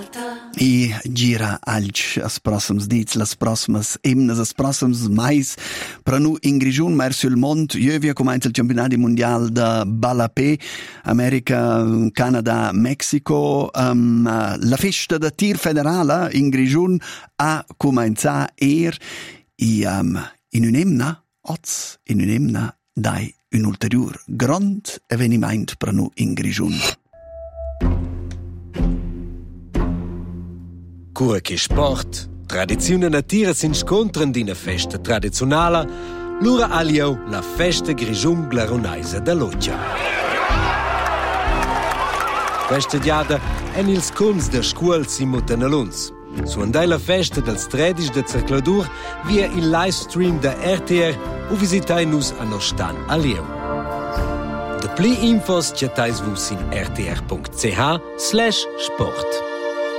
I gira alch as prossims dits, las prossimas emnas, as prossims mais per nu in Grigiun, mer sul mont, iövia comenza il campionati mondial da Balapé, America, Canada, Mexico, la festa da tir federala in Grigiun a comenza in un'emna, in un'emna dai un ulterior grand eveniment per nu in Grigiun. Cura che sport, tradizione natira si incontrano in una festa tradizionale, l'ora aliau la festa Grigiun glaronaise da Loggia. Questa diada è ils cons da scuola si mutan a Lunz. Su andai la festa dels 13 de Cercladur via il livestream da RTR o visitai nus a nostan aliau. De pli infos chatais vus in rtr.ch/sport.